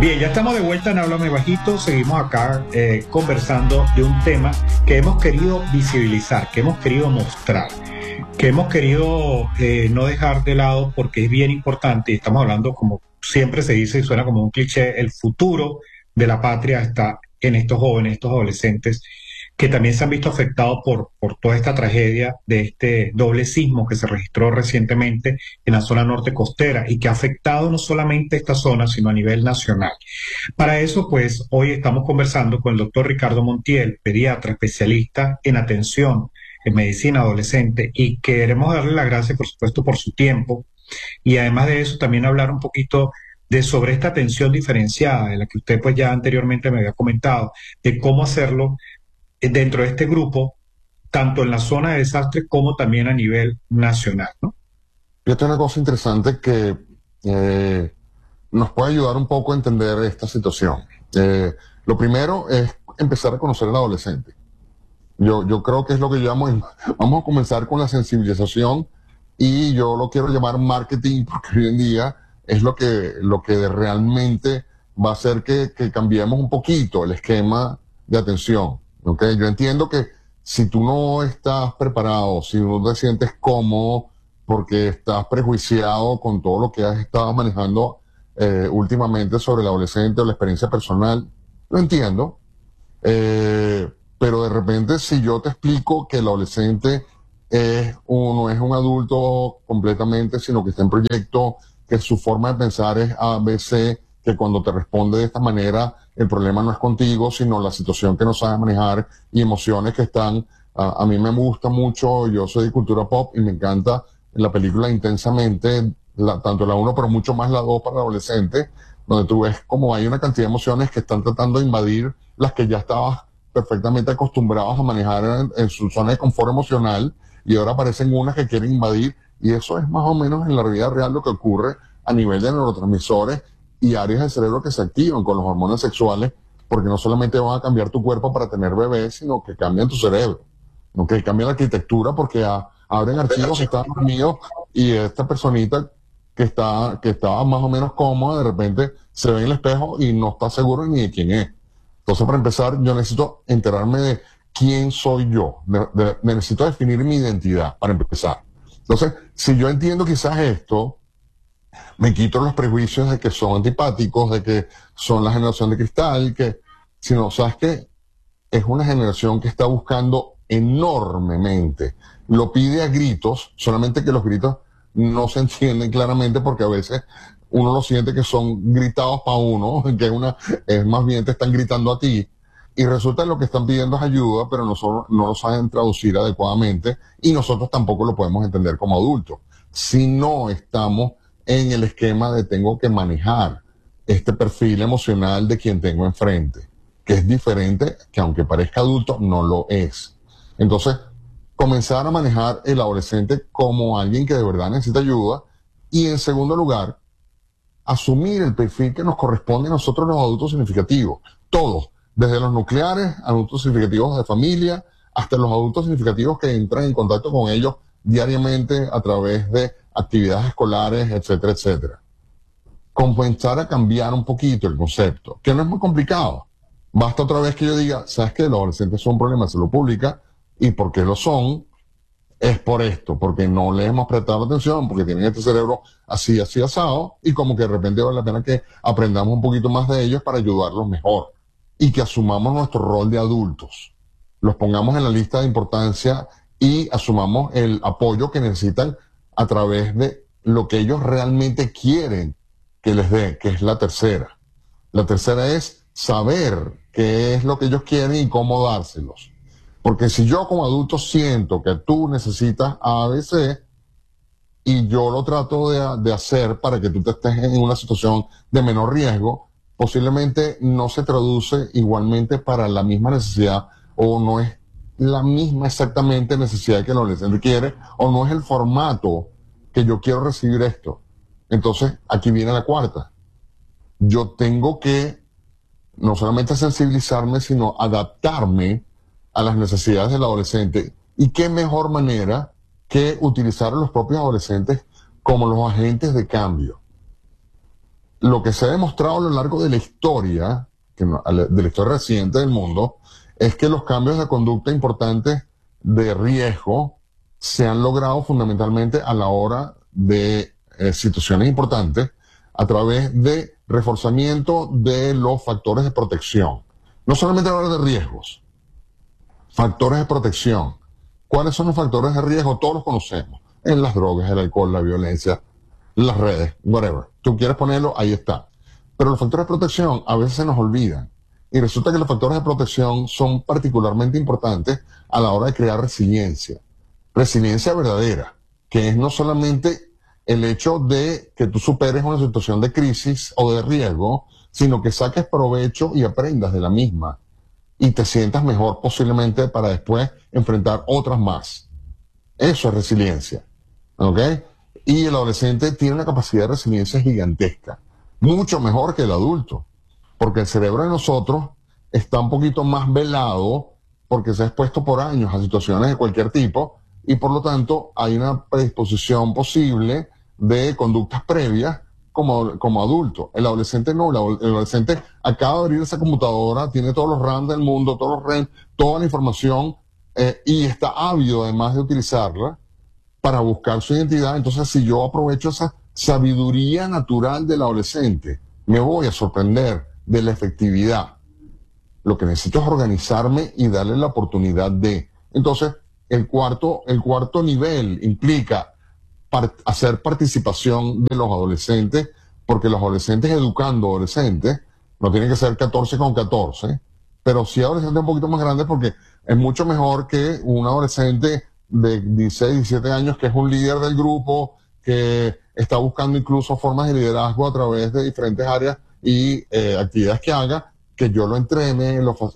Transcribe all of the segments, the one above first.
Bien, ya estamos de vuelta en Háblame Bajito. Seguimos acá conversando de un tema que hemos querido visibilizar, que hemos querido mostrar, que hemos querido no dejar de lado porque es bien importante. Y estamos hablando, como siempre se dice y suena como un cliché, el futuro de la patria está en estos jóvenes, estos adolescentes que también se han visto afectados por toda esta tragedia de este doble sismo que se registró recientemente en la zona norte costera y que ha afectado no solamente esta zona, sino a nivel nacional. Para eso, pues, hoy estamos conversando con el doctor Ricardo Montiel, pediatra especialista en atención en medicina adolescente, y queremos darle las gracias, por supuesto, por su tiempo, y además de eso, también hablar un poquito de sobre esta atención diferenciada, de la que usted pues ya anteriormente me había comentado, de cómo hacerlo dentro de este grupo, tanto en la zona de desastre como también a nivel nacional, ¿no? Fíjate una cosa interesante que nos puede ayudar un poco a entender esta situación. Lo primero es empezar a conocer al adolescente. Yo creo que es lo que yo llamo, vamos a comenzar con la sensibilización y yo lo quiero llamar marketing porque hoy en día es lo que realmente va a hacer que cambiemos un poquito el esquema de atención. ¿Okay? Yo entiendo que si tú no estás preparado, si no te sientes cómodo porque estás prejuiciado con todo lo que has estado manejando últimamente sobre el adolescente o la experiencia personal, lo entiendo. Pero de repente, si yo te explico que el adolescente no es un adulto completamente, sino que está en proyecto, que su forma de pensar es A, B, C, que cuando te responde de esta manera, el problema no es contigo, sino la situación que no sabes manejar y emociones que están. A mí me gusta mucho, yo soy de cultura pop y me encanta la película Intensamente, tanto la uno, pero mucho más la 2 para adolescentes, donde tú ves como hay una cantidad de emociones que están tratando de invadir las que ya estabas perfectamente acostumbrados a manejar en su zona de confort emocional, y ahora aparecen unas que quieren invadir, y eso es más o menos en la vida real lo que ocurre a nivel de neurotransmisores y áreas del cerebro que se activan con los hormonas sexuales, porque no solamente van a cambiar tu cuerpo para tener bebés, sino que cambian tu cerebro, ¿no? Que cambian la arquitectura porque abren archivos que estaban dormidos, y esta personita que estaba más o menos cómoda, de repente se ve en el espejo y no está seguro ni de quién es. Entonces, para empezar, yo necesito enterarme de quién soy yo. Necesito definir mi identidad, para empezar. Entonces, si yo entiendo quizás esto, me quito los prejuicios de que son antipáticos, de que son la generación de cristal, que, si no, ¿sabes qué? Es una generación que está buscando enormemente. Lo pide a gritos, solamente que los gritos no se entienden claramente porque a veces uno lo siente que son gritados para uno, que es más bien te están gritando a ti. Y resulta que lo que están pidiendo es ayuda, pero nosotros no lo saben traducir adecuadamente y nosotros tampoco lo podemos entender como adultos. Si no estamos en el esquema de tengo que manejar este perfil emocional de quien tengo enfrente, que es diferente, que aunque parezca adulto, no lo es. Entonces, comenzar a manejar el adolescente como alguien que de verdad necesita ayuda, y en segundo lugar, asumir el perfil que nos corresponde a nosotros los adultos significativos. Todos, desde los nucleares, adultos significativos de familia, hasta los adultos significativos que entran en contacto con ellos diariamente a través de actividades escolares, etcétera, etcétera. Comenzar a cambiar un poquito el concepto, que no es muy complicado. Basta otra vez que yo diga, ¿sabes qué? Los adolescentes son un problema de salud pública, y por qué lo son, es por esto, porque no les hemos prestado atención, porque tienen este cerebro así, así asado, y como que de repente vale la pena que aprendamos un poquito más de ellos para ayudarlos mejor, y que asumamos nuestro rol de adultos, los pongamos en la lista de importancia y asumamos el apoyo que necesitan a través de lo que ellos realmente quieren que les dé, que es la tercera. La tercera es saber qué es lo que ellos quieren y cómo dárselos. Porque si yo como adulto siento que tú necesitas A, B, C, y yo lo trato de hacer para que tú te estés en una situación de menor riesgo, posiblemente no se traduce igualmente para la misma necesidad, o no es la misma exactamente necesidad que el adolescente quiere, o no es el formato que yo quiero recibir esto. Entonces, aquí viene la cuarta. Yo tengo que no solamente sensibilizarme, sino adaptarme a las necesidades del adolescente. ¿Y qué mejor manera que utilizar a los propios adolescentes como los agentes de cambio? lo que se ha demostrado a lo largo de la historia, de la historia reciente del mundo, es que los cambios de conducta importantes de riesgo se han logrado fundamentalmente a la hora de situaciones importantes a través de reforzamiento de los factores de protección. No solamente hablar de riesgos, factores de protección. ¿Cuáles son los factores de riesgo? Todos los conocemos. En las drogas, el alcohol, la violencia, las redes, whatever. Tú quieres ponerlo, ahí está. Pero los factores de protección a veces se nos olvidan. Y resulta que los factores de protección son particularmente importantes a la hora de crear resiliencia. Resiliencia verdadera, que es no solamente el hecho de que tú superes una situación de crisis o de riesgo, sino que saques provecho y aprendas de la misma y te sientas mejor posiblemente para después enfrentar otras más. Eso es resiliencia. ¿Ok? Y el adolescente tiene una capacidad de resiliencia gigantesca, mucho mejor que el adulto, porque el cerebro de nosotros está un poquito más velado porque se ha expuesto por años a situaciones de cualquier tipo y por lo tanto hay una predisposición posible de conductas previas como adulto. El adolescente no, el adolescente acaba de abrir esa computadora, tiene todos los RAM del mundo, todos los REM, toda la información y está ávido además de utilizarla para buscar su identidad. Entonces, si yo aprovecho esa sabiduría natural del adolescente, me voy a sorprender de la efectividad. Lo que necesito es organizarme y darle la oportunidad de. Entonces, el cuarto nivel implica hacer participación de los adolescentes, porque los adolescentes educando adolescentes, no tienen que ser 14 con 14, pero sí adolescentes un poquito más grandes, porque es mucho mejor que un adolescente de 16, 17 años que es un líder del grupo, que está buscando incluso formas de liderazgo a través de diferentes áreas y actividades que haga, que yo lo entrene,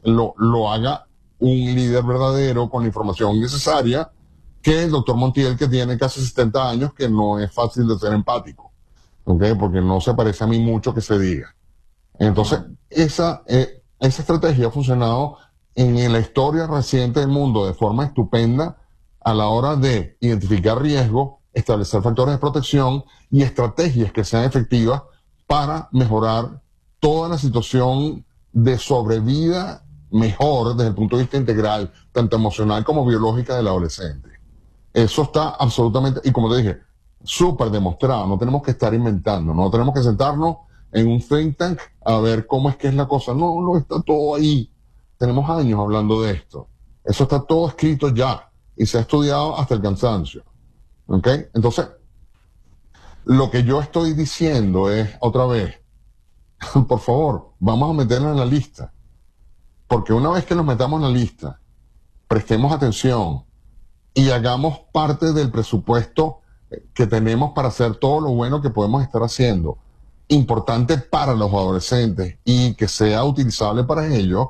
lo haga un líder verdadero con la información necesaria, que el doctor Montiel, que tiene casi 70 años, que no es fácil de ser empático, ¿okay? Porque no se parece a mí mucho que se diga. Entonces, esa estrategia ha funcionado en la historia reciente del mundo de forma estupenda a la hora de identificar riesgos, establecer factores de protección y estrategias que sean efectivas para mejorar toda la situación de sobrevida mejor desde el punto de vista integral, tanto emocional como biológica del adolescente. Eso está absolutamente, y como te dije, súper demostrado. No tenemos que estar inventando, no tenemos que sentarnos en un think tank a ver cómo es que es la cosa. No, está todo ahí. Tenemos años hablando de esto. Eso está todo escrito ya y se ha estudiado hasta el cansancio. ¿Ok? Entonces, lo que yo estoy diciendo es, otra vez, por favor, vamos a meterla en la lista. Porque una vez que nos metamos en la lista, prestemos atención y hagamos parte del presupuesto que tenemos para hacer todo lo bueno que podemos estar haciendo, importante para los adolescentes y que sea utilizable para ellos,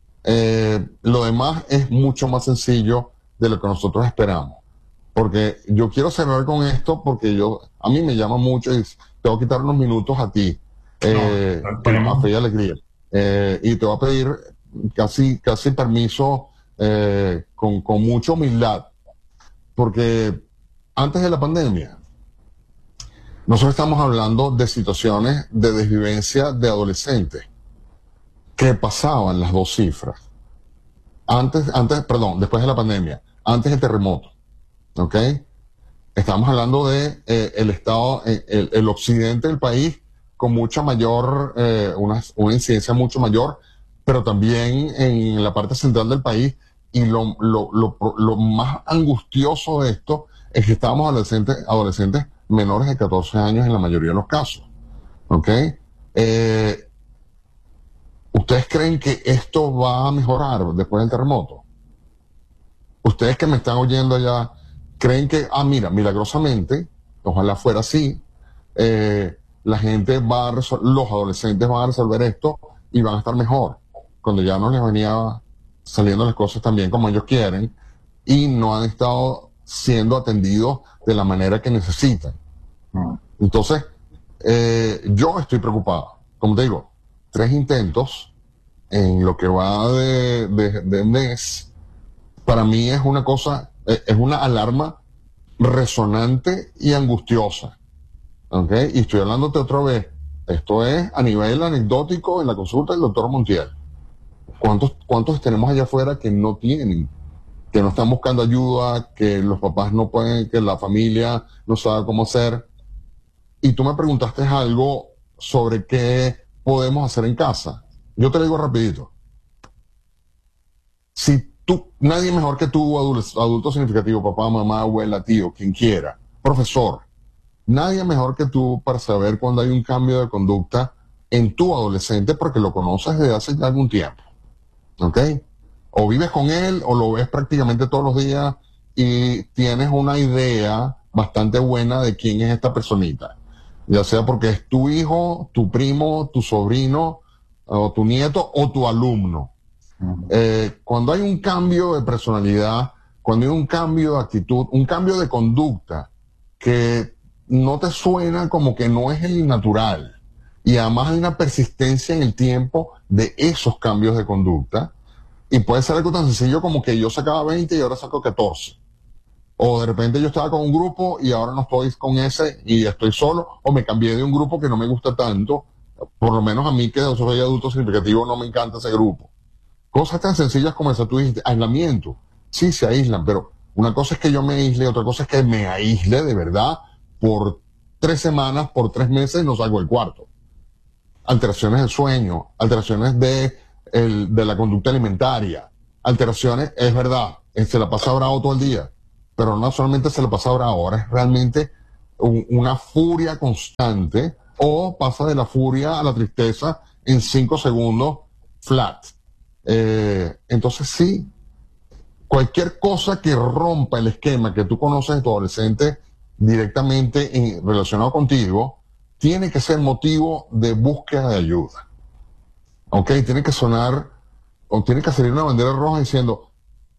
lo demás es mucho más sencillo de lo que nosotros esperamos. Porque yo quiero cerrar con esto porque a mí me llama mucho y te voy a quitar unos minutos a ti, a fe y alegría. Y te voy a pedir casi permiso con mucha humildad, porque antes de la pandemia nosotros estamos hablando de situaciones de desvivencia de adolescentes que pasaban las 2 cifras. Después de la pandemia, antes del terremoto, ¿ok? Estamos hablando de el estado, el occidente del país con mucha mayor, una incidencia mucho mayor, pero también en la parte central del país. Y lo más angustioso de esto es que estábamos adolescentes menores de 14 años en la mayoría de los casos. ¿Ok? ¿Ustedes creen que esto va a mejorar después del terremoto? Ustedes que me están oyendo allá, ¿creen que, mira, milagrosamente, ojalá fuera así, la gente los adolescentes van a resolver esto y van a estar mejor, cuando ya no les venía saliendo las cosas tan bien como ellos quieren y no han estado siendo atendidos de la manera que necesitan? Entonces, yo estoy preocupado. Como te digo, 3 intentos en lo que va de mes, para mí es una cosa, es una alarma resonante y angustiosa. ¿Ok? Y estoy hablándote otra vez Esto es a nivel anecdótico en la consulta del doctor Montiel. ¿Cuántos tenemos allá afuera que no tienen, que no están buscando ayuda, que los papás no pueden, que la familia no sabe cómo hacer? Y tú me preguntaste algo sobre qué podemos hacer en casa. Yo te lo digo rapidito. Si tú, nadie mejor que tú, adulto significativo, papá, mamá, abuela, tío, quien quiera, profesor, nadie mejor que tú para saber cuando hay un cambio de conducta en tu adolescente porque lo conoces desde hace ya algún tiempo. ¿Ok? O vives con él o lo ves prácticamente todos los días y tienes una idea bastante buena de quién es esta personita. Ya sea porque es tu hijo, tu primo, tu sobrino, o tu nieto o tu alumno. Cuando hay un cambio de personalidad, cuando hay un cambio de actitud, un cambio de conducta que no te suena como que no es el natural, y además hay una persistencia en el tiempo de esos cambios de conducta, y puede ser algo tan sencillo como que yo sacaba 20 y ahora saco 14. O de repente yo estaba con un grupo y ahora no estoy con ese y estoy solo, o me cambié de un grupo que no me gusta tanto, por lo menos a mí que soy adulto significativo no me encanta ese grupo. Cosas tan sencillas como esa, tú dijiste, aislamiento. Sí, se aíslan, pero una cosa es que yo me aísle, otra cosa es que me aísle de verdad por 3 semanas, por 3 meses y no salgo del cuarto. Alteraciones del sueño, alteraciones de la conducta alimentaria, alteraciones, es verdad, se la pasa bravo todo el día, pero no solamente se la pasa bravo, ahora es realmente una furia constante, o pasa de la furia a la tristeza en 5 segundos flat. Entonces sí, cualquier cosa que rompa el esquema que tú conoces de tu adolescente directamente relacionado contigo, tiene que ser motivo de búsqueda de ayuda. ¿Ok? Tiene que sonar, o tiene que salir una bandera roja diciendo,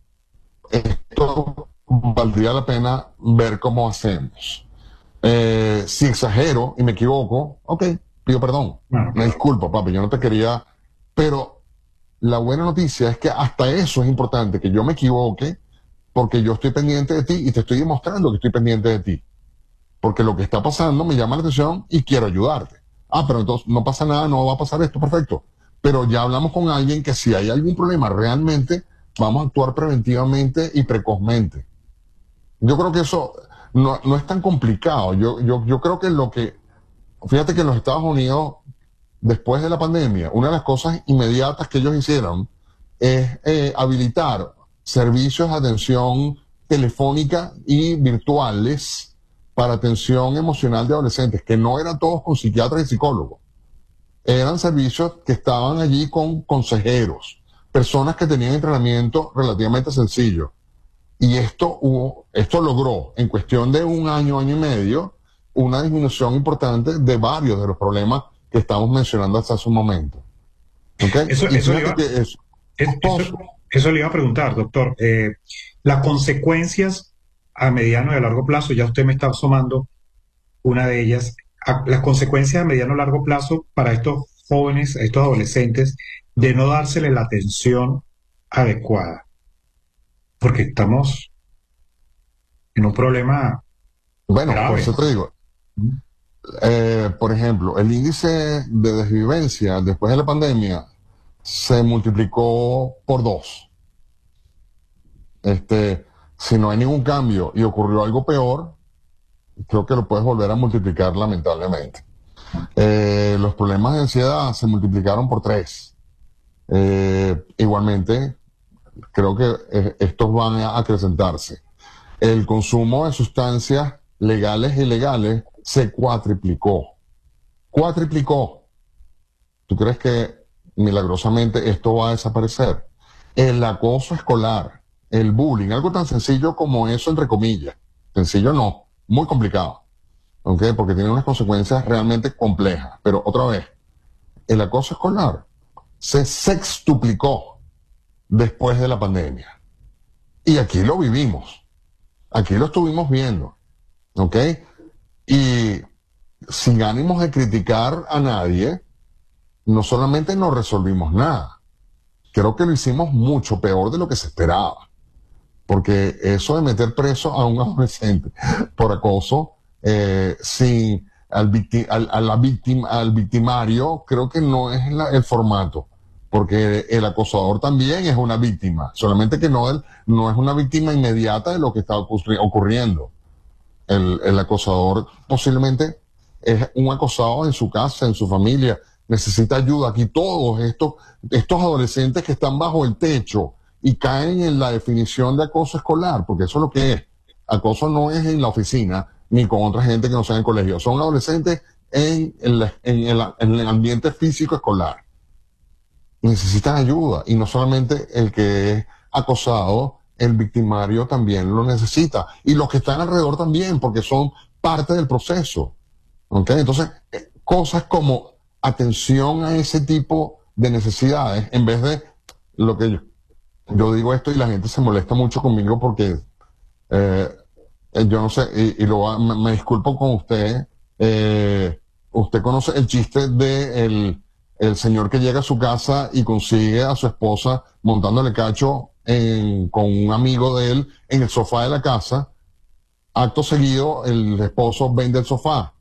esto valdría la pena ver cómo hacemos. Si exagero y me equivoco, ok, pido perdón. Bueno, Me disculpo, papi, yo no te quería, pero la buena noticia es que hasta eso es importante, que yo me equivoque, porque yo estoy pendiente de ti y te estoy demostrando que estoy pendiente de ti. Porque lo que está pasando me llama la atención y quiero ayudarte. Ah, pero entonces no pasa nada, no va a pasar esto, perfecto. Pero ya hablamos con alguien que si hay algún problema realmente, vamos a actuar preventivamente y precozmente. Yo creo que eso no es tan complicado. Yo creo que fíjate que en los Estados Unidos, después de la pandemia, una de las cosas inmediatas que ellos hicieron es habilitar servicios de atención telefónica y virtuales para atención emocional de adolescentes, que no eran todos con psiquiatras y psicólogos. Eran servicios que estaban allí con consejeros, personas que tenían entrenamiento relativamente sencillo. Y esto logró, en cuestión de un año, año y medio, una disminución importante de varios de los problemas que estamos mencionando hasta hace un momento. ¿Okay? eso, Y eso le fíjate iba, que es costoso. eso le iba a preguntar, doctor. Las consecuencias a mediano y a largo plazo, ya usted me está sumando una de ellas, las consecuencias a mediano y largo plazo para estos jóvenes, estos adolescentes, de no dársele la atención adecuada, porque estamos en un problema Bueno, por grave. eso te digo, por ejemplo, el índice de desvivencia después de la pandemia se multiplicó por 2. Si no hay ningún cambio y ocurrió algo peor, creo que lo puedes volver a multiplicar lamentablemente. Los problemas de ansiedad se multiplicaron por 3. Igualmente, creo que estos van a acrecentarse. El consumo de sustancias legales e ilegales se cuatriplicó. Cuatriplicó. ¿Tú crees que milagrosamente esto va a desaparecer? El acoso escolar, el bullying, algo tan sencillo como eso, entre comillas. Sencillo no, muy complicado. ¿Ok? Porque tiene unas consecuencias realmente complejas. Pero otra vez, el acoso escolar se sextuplicó después de la pandemia. Y aquí lo vivimos. Aquí lo estuvimos viendo. ¿Ok? Y sin ánimos de criticar a nadie, no solamente no resolvimos nada, creo que lo hicimos mucho peor de lo que se esperaba. Porque eso de meter preso a un adolescente por acoso, sin al victimario, creo que no es el formato, porque el acosador también es una víctima, solamente que no es una víctima inmediata de lo que está ocurriendo. El acosador posiblemente es un acosado en su casa, en su familia, necesita ayuda. Aquí todos estos adolescentes que están bajo el techo y caen en la definición de acoso escolar, porque eso es lo que es. Acoso no es en la oficina ni con otra gente que no sea en el colegio, son adolescentes en el ambiente físico escolar. Necesitan ayuda, y no solamente el que es acosado, el victimario también lo necesita, y los que están alrededor también, porque son parte del proceso. ¿Ok? Entonces, cosas como atención a ese tipo de necesidades, en vez de lo que yo digo esto y la gente se molesta mucho conmigo porque yo no sé, me disculpo con usted. Usted conoce el chiste de el señor que llega a su casa y consigue a su esposa montándole cacho con un amigo de él en el sofá de la casa. Acto seguido, el esposo vende el sofá.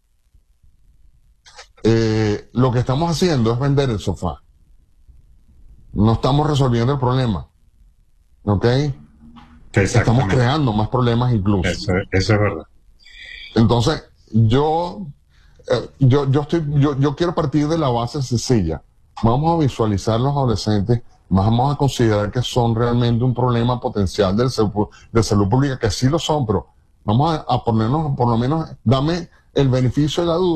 Lo que estamos haciendo es vender el sofá. No estamos resolviendo el problema. ¿Ok? Estamos creando más problemas incluso. Eso es verdad. Entonces, yo quiero partir de la base sencilla. Vamos a visualizar los adolescentes, vamos a considerar que son realmente un problema potencial de salud pública, que sí lo son, pero vamos a ponernos, por lo menos, dame el beneficio de la duda.